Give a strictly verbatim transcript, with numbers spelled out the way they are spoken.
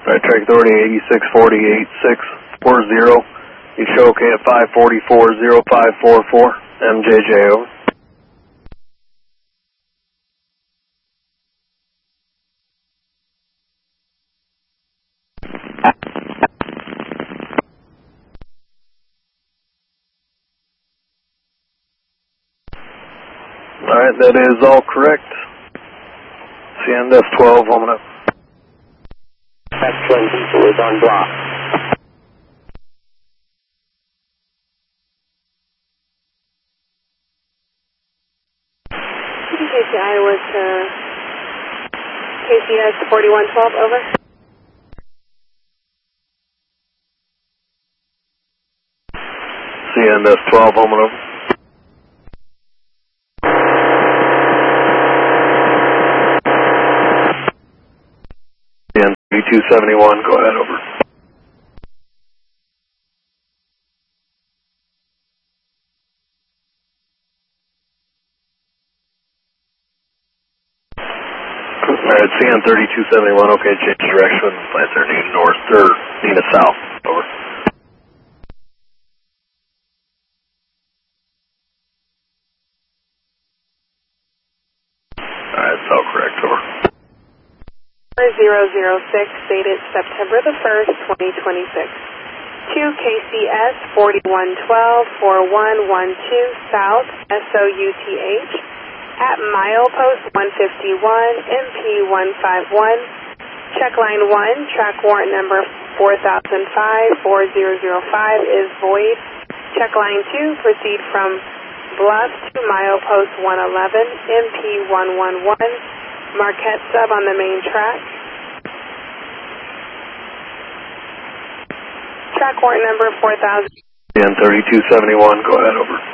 Alright, track authority eighty-six forty, eighty-six forty. You show okay at five forty-four, oh five four four. M J J, over. Alright, that is all correct. C N S twelve, warming up. Excellent, diesel is on block. K C Iowa to K C S forty-one twelve, over. C N S twelve, warming up. C N two seventy-one, go ahead, over. Alright, C N thirty-two seventy-one, okay, change direction, plans are Nina north, or Nina south, over. Alright, it's all correct, over. zero zero six, dated September the first, twenty twenty-six. To K C S forty-one twelve, forty-one twelve South, S O U T H, at milepost one fifty-one, M P one fifty-one, check line one, track warrant number four thousand five, four zero zero five is void. Check line two, proceed from Bluff to milepost one eleven, M P one eleven, Marquette sub on the main track. Track warrant number four thousand. C N thirty-two seventy-one, go ahead, over.